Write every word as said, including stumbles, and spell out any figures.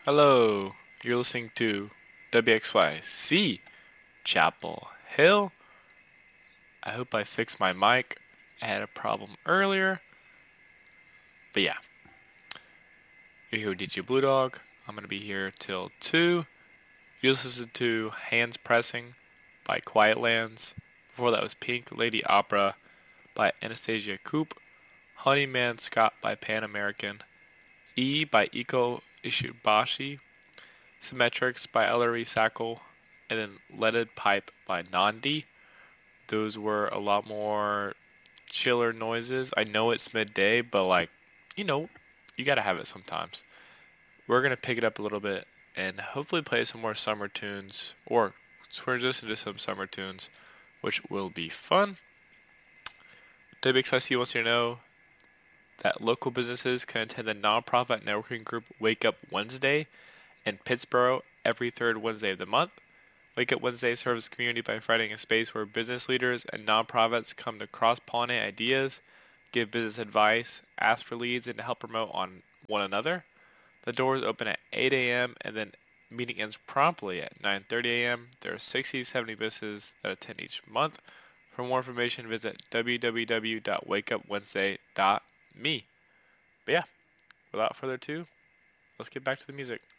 Hello, you're listening to W X Y C Chapel Hill. I hope I fixed my mic. I had a problem earlier, but yeah, you're here with D J Blue Dog. I'm gonna be here till two. You just listened to Hands Pressing by Quietlands. Before that was Pink Lady Opera by Anastasia Coop. Honeyman Scott by Pan American. E by Iko Ishibashi. Symmetrics by Ellery Sackle. And then Leaded Pipe by Nandi. Those were a lot more chiller noises. I know it's midday, but like, you know, you gotta have it sometimes. We're gonna pick it up a little bit and hopefully play some more summer tunes or transition to some summer tunes, which will be fun. W X I C wants you to know that local businesses can attend the nonprofit networking group Wake Up Wednesday in Pittsburgh every third Wednesday of the month. Wake Up Wednesday serves the community by providing a space where business leaders and nonprofits come to cross-pollinate ideas, give business advice, ask for leads, and to help promote on one another. The doors open at eight a m and then meeting ends promptly at nine thirty a m. There are sixty to seventy businesses that attend each month. For more information, visit w w w dot wake up wednesday dot me. But yeah, without further ado, let's get back to the music.